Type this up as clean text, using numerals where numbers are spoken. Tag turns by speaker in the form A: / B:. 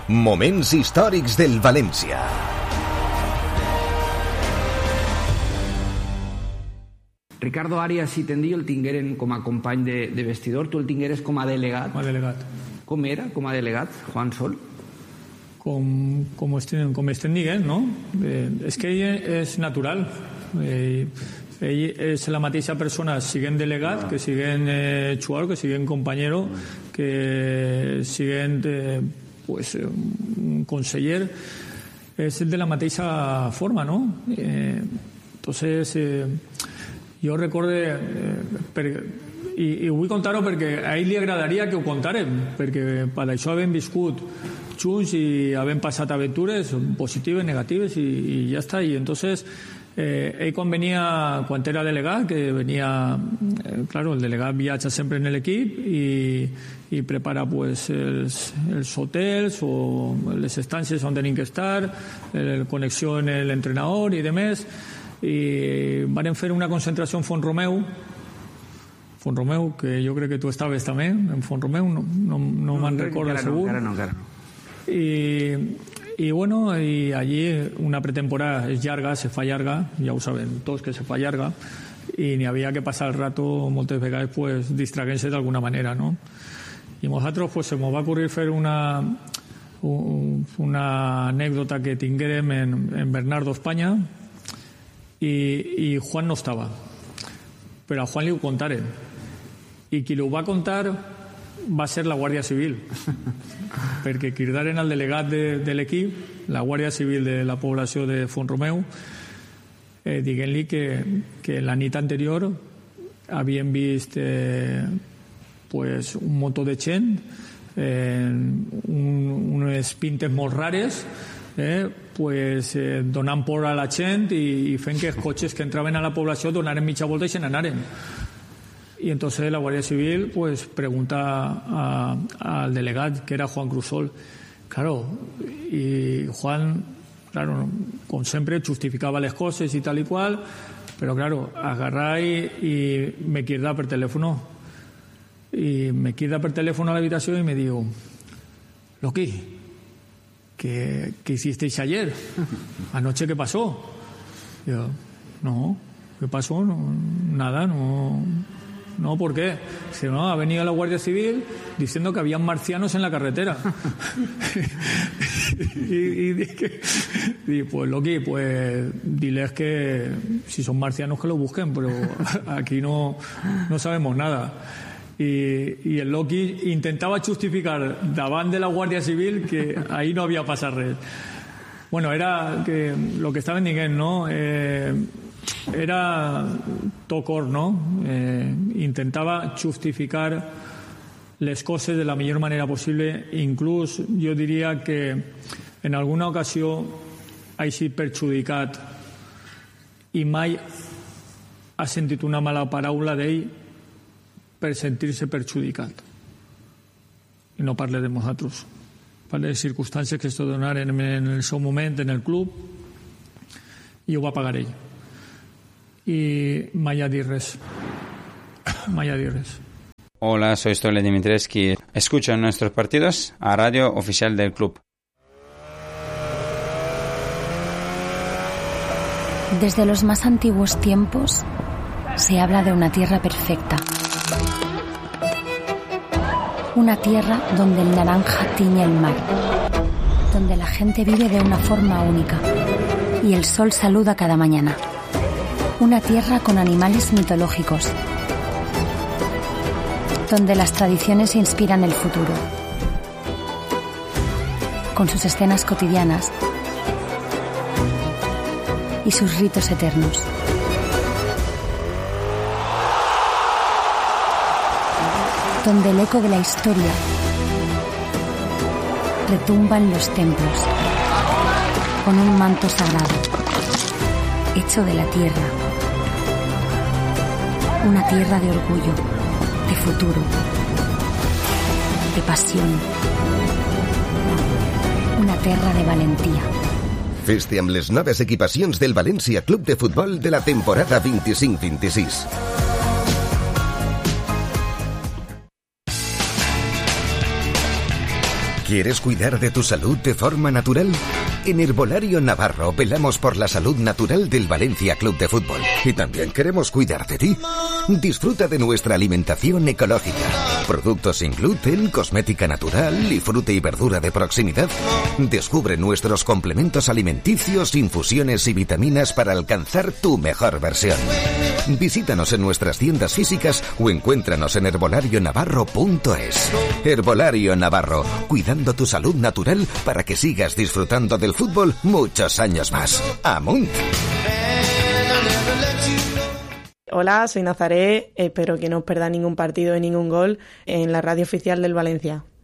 A: Moments històrics del València.
B: Ricardo Arias i Tendillo el tingueren com a company de vestidor, tu el tingueres com a delegat.
C: Com a delegat.
B: Com era com a delegat, Juan Sol?
C: Com estem dient, no? És que ell és natural. Ell és la mateixa persona, siguent delegat, que siguent jugador, que siguent companyero, que siguent un conseller, és de la mateixa forma, no? Entonces, jo recorde, i vull contar-ho perquè a ell li agradaria que ho contàrem, perquè per això hem viscut junts i hem passat aventures positives, negatives i ja està. I entonces ell quan era delegat, que venia, claro, el delegat viatja sempre en l'equip i prepara pues els hotels o les estàncies on tenim que estar, la connexió amb l'entrenador i demés. I van fer una concentració en Font-romeu, que jo crec que tu estaves també en Font-romeu, no me'n recordo segur.
B: Encara no.
C: Y bueno, y allí una pretemporada es larga, se fa llarga, ja ho saben tots que se fa llarga, i n'hi havia que passar el rato moltes vegades pues distraient-se d'alguna manera, no? I nosaltres pues se m'ho va ocurrir fer una anècdota que tinguérem en Bernardo, Espanya, i Juan no estava, però a Juan li ho contaren, i qui li ho va contar va ser la Guàrdia Civil, perquè cridaren al delegat de l'equip, la Guàrdia Civil de la població de Font-romeu, dient-li que la nit anterior havien vist un muntó de gent, unes pintes molt rares, donant por a la gent i fent que els cotxes que entraven a la població donaren mitja volta i se n'anaren. Y entonces la Guardia Civil pues pregunta al delegado, que era Juan Cruzol, claro, y Juan, claro, como siempre justificaba las cosas y tal y cual, pero claro, agarra y me queda por teléfono, y me queda por teléfono a la habitación y me digo, Loqui, ¿qué hicisteis ayer? ¿Anoche qué pasó? Y yo, no, ¿qué pasó? No, nada, no. No, ¿por qué? Dice, no, ha venido la Guardia Civil diciendo que habían marcianos en la carretera. y dije, pues Loqui, pues diles que si son marcianos que lo busquen, pero aquí no sabemos nada. Y el Loqui intentaba justificar davant de la Guardia Civil que ahí no había pasado res. Bueno, era que lo que estaven dient, no? Era tocor, no? Intentava justificar les coses de la millor manera possible. Inclús jo diria que en alguna ocasió ha sigut perjudicat i mai ha sentit una mala paraula d'ell per sentir-se perjudicat. I no parle de nosaltres. Parle de circumstàncies que es donaren en el seu moment en el club i ho va pagar ell. Y mai ha dit res.
D: Hola, soy Stole Dimitrescu. Escuchan nuestros partidos a radio oficial del club.
E: Desde los más antiguos tiempos se habla de una tierra perfecta. Una tierra donde el naranja tiñe el mar, donde la gente vive de una forma única y el sol saluda cada mañana. Una tierra con animales mitológicos, donde las tradiciones inspiran el futuro, con sus escenas cotidianas y sus ritos eternos. Donde el eco de la historia retumba en los templos, con un manto sagrado, hecho de la tierra. Una tierra de orgullo, de futuro, de pasión. Una terra de valentia.
A: Fes-te amb les noves equipacions del València Club de Futbol de la temporada 25-26. ¿Quieres cuidar de tu salud de forma natural? En Herbolario Navarro velamos por la salud natural del Valencia Club de Fútbol. Y también queremos cuidar de ti. Disfruta de nuestra alimentación ecológica. Productos sin gluten, cosmética natural y fruta y verdura de proximidad. Descubre nuestros complementos alimenticios, infusiones y vitaminas para alcanzar tu mejor versión. Visítanos en nuestras tiendas físicas o encuéntranos en herbolarionavarro.es. Herbolario Navarro, cuidando tu salud natural para que sigas disfrutando del fútbol muchos años más. ¡Amunt!
F: Hola, soy Nazaré. Espero que no os perdáis ningún partido y ningún gol en la radio oficial del Valencia.